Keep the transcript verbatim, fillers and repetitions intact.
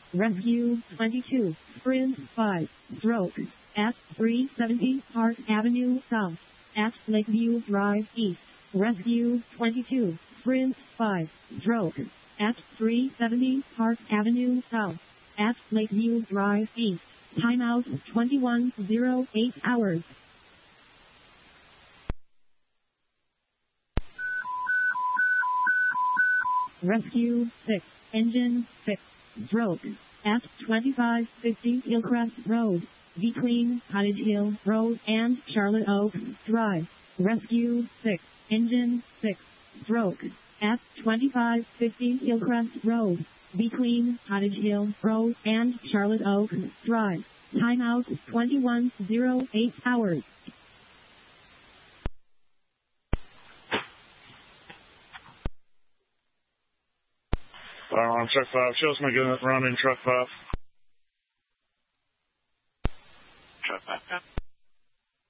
Rescue twenty-two, Sprint five, stroke, at three seventy Park Avenue South, at Lakeview Drive East. Rescue twenty-two, Sprint five, stroke, at three seventy Park Avenue South, at Lakeview Drive East. Timeout twenty-one oh eight hours. Rescue six, Engine six, stroke, at twenty-five fifty Hillcrest Road, between Cottage Hill Road and Charlotte Oaks Drive. Rescue six, Engine six, stroke, at twenty-five fifty Hillcrest Road, between Cottage Hill Road and Charlotte Oaks Drive. Timeout twenty-one oh eight hours. Fire alarm, truck five. Show us my gun running, truck five. Truck five.